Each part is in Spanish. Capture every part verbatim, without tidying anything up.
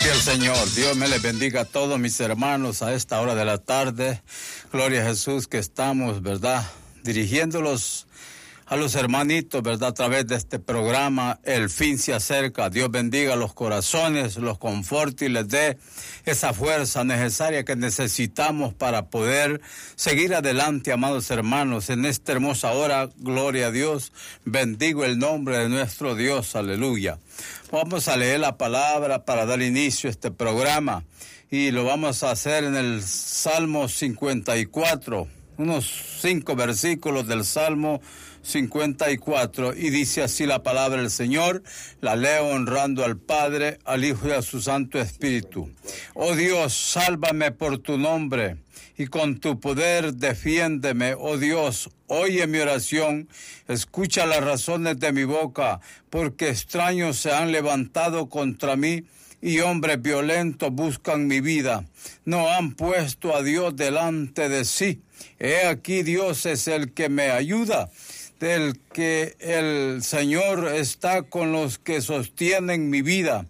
Que el Señor, Dios me les bendiga a todos mis hermanos a esta hora de la tarde. Gloria a Jesús que estamos, ¿verdad?, dirigiéndolos a los hermanitos, ¿verdad?, a través de este programa. El fin se acerca. Dios bendiga los corazones, los conforte y les dé esa fuerza necesaria que necesitamos para poder seguir adelante, amados hermanos, en esta hermosa hora. Gloria a Dios. Bendigo el nombre de nuestro Dios. Aleluya. Vamos a leer la palabra para dar inicio a este programa y lo vamos a hacer en el Salmo cincuenta y cuatro, unos cinco versículos del Salmo cincuenta y cuatro, y dice así la palabra del Señor. La leo honrando al Padre, al Hijo y a su Santo Espíritu. Oh Dios, sálvame por tu nombre y con tu poder defiéndeme. Oh Dios, oye mi oración, escucha las razones de mi boca, porque extraños se han levantado contra mí y hombres violentos buscan mi vida. No han puesto a Dios delante de sí. He aquí Dios es el que me ayuda, del que el Señor está con los que sostienen mi vida.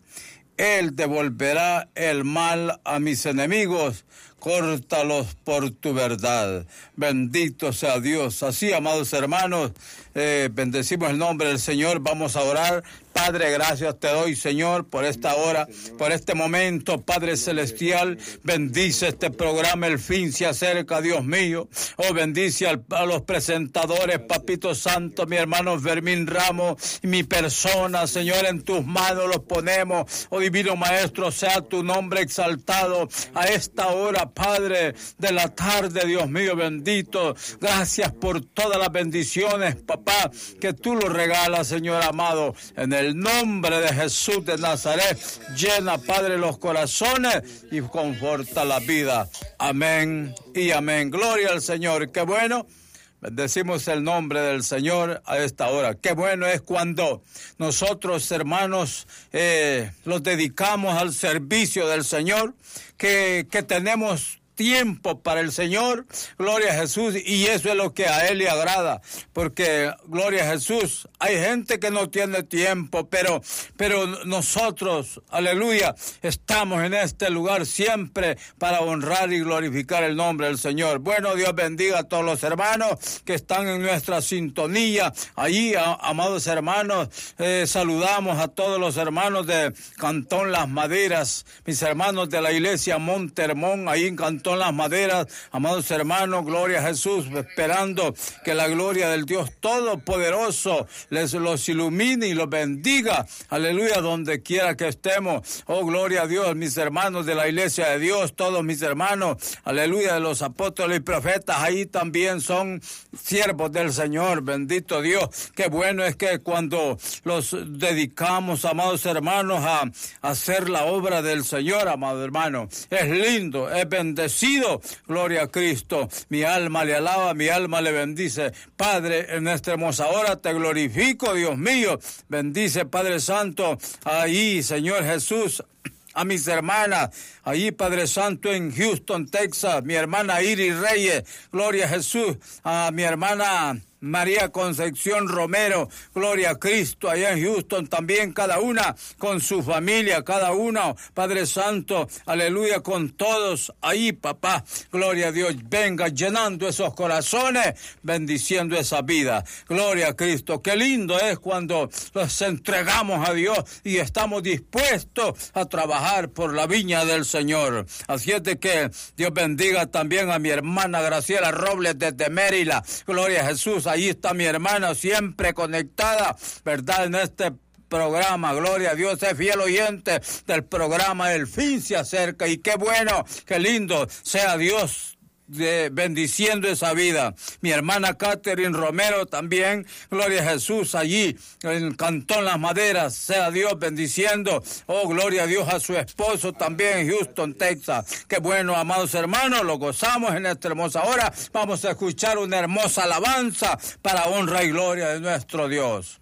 Él devolverá el mal a mis enemigos, córtalos por tu verdad. Bendito sea Dios. Así, amados hermanos, eh, bendecimos el nombre del Señor. Vamos a orar. Padre, gracias te doy, Señor, por esta hora, por este momento. Padre celestial, bendice este programa. El fin se acerca, Dios mío. Oh, bendice al, a los presentadores, Papito Santo, mi hermano Fermín Ramos y mi persona, Señor, en tus manos los ponemos. Oh, Divino Maestro, sea tu nombre exaltado a esta hora, Padre de la tarde, Dios mío bendito. Gracias por todas las bendiciones, papá, que tú lo regalas, Señor amado. En el nombre de Jesús de Nazaret, llena, Padre, los corazones y conforta la vida. Amén y amén. Gloria al Señor. Qué bueno. Bendecimos el nombre del Señor a esta hora. Qué bueno es cuando nosotros, hermanos, eh, los dedicamos al servicio del Señor, que, que tenemos tiempo para el Señor, gloria a Jesús, y eso es lo que a Él le agrada, porque, gloria a Jesús, hay gente que no tiene tiempo, pero, pero nosotros, aleluya, estamos en este lugar siempre para honrar y glorificar el nombre del Señor. Bueno, Dios bendiga a todos los hermanos que están en nuestra sintonía. Allí, a, amados hermanos, eh, saludamos a todos los hermanos de Cantón Las Maderas, mis hermanos de la iglesia Monte Hermón, ahí en Cantón Las Maderas, amados hermanos, gloria a Jesús, esperando que la gloria del Dios Todopoderoso les los ilumine y los bendiga, aleluya, donde quiera que estemos. Oh, gloria a Dios, mis hermanos de la iglesia de Dios, todos mis hermanos, aleluya, de los apóstoles y profetas, ahí también son siervos del Señor, bendito Dios. Qué bueno es que cuando los dedicamos, amados hermanos, a, a hacer la obra del Señor, amado hermano, es lindo, es bendecido. Gloria a Cristo. Mi alma le alaba, mi alma le bendice. Padre, en esta hermosa hora te glorifico, Dios mío. Bendice, Padre Santo, ahí, Señor Jesús, a mis hermanas, allí, Padre Santo, en Houston, Texas, mi hermana Iris Reyes, gloria a Jesús, a mi hermana María Concepción Romero, gloria a Cristo, allá en Houston también, cada una con su familia, cada una, Padre Santo, aleluya, con todos ahí, papá, gloria a Dios, venga llenando esos corazones, bendiciendo esa vida, gloria a Cristo. Qué lindo es cuando los entregamos a Dios y estamos dispuestos a trabajar por la viña del Señor. Así es de que Dios bendiga también a mi hermana Graciela Robles desde Maryland, gloria a Jesús. Ahí está mi hermana siempre conectada, ¿verdad? En este programa, gloria a Dios, es fiel oyente del programa. El fin se acerca y qué bueno, qué lindo sea Dios de bendiciendo esa vida. Mi hermana Catherine Romero también, gloria a Jesús, allí en Cantón Las Maderas, sea Dios bendiciendo, oh, gloria a Dios, a su esposo también en Houston, Texas. Qué bueno, amados hermanos, lo gozamos en esta hermosa hora. Vamos a escuchar una hermosa alabanza para honra y gloria de nuestro Dios.